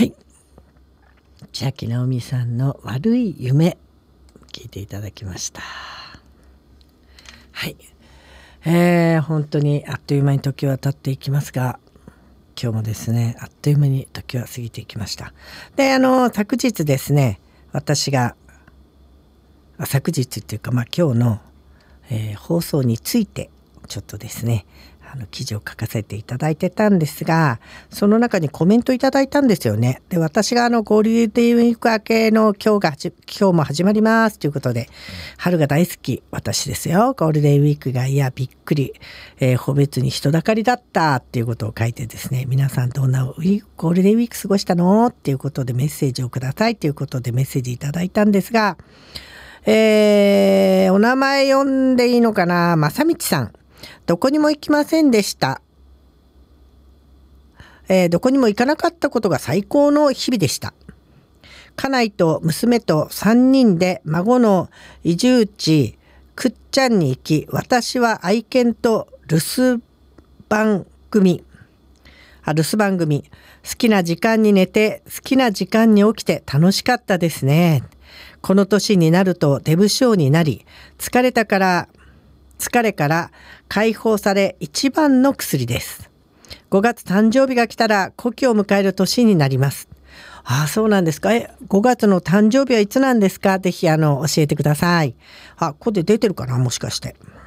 はい、千秋直美さんの悪い夢聞いていただきました。はい、本当にあっという間に時は経っていきますが、今日もですねあっという間に時は過ぎていきました。で昨日ですね、私が昨日っていうか、今日の、放送についてちょっとですね記事を書かせていただいてたんですが、その中にコメントいただいたんですよね。で、私がゴールデンウィーク明けの今日も始まりますということで、春が大好き私ですよ。ゴールデンウィークがびっくり、個別に人だかりだったっていうことを書いてですね、皆さんどんなゴールデンウィーク過ごしたのっていうことでメッセージをくださいということでメッセージいただいたんですが、お名前読んでいいのかな。まさみちさん、どこにも行きませんでした。どこにも行かなかったことが最高の日々でした。家内と娘と3人で孫の移住地くっちゃんに行き、私は愛犬と留守番組。好きな時間に寝て好きな時間に起きて楽しかったですね。この年になるとデブ症になり、疲れから解放され一番の薬です。5月誕生日が来たら古希を迎える年になります。ああ、そうなんですか。5月の誕生日はいつなんですか。ぜひ教えてください。ここで出てるかな、もしかして。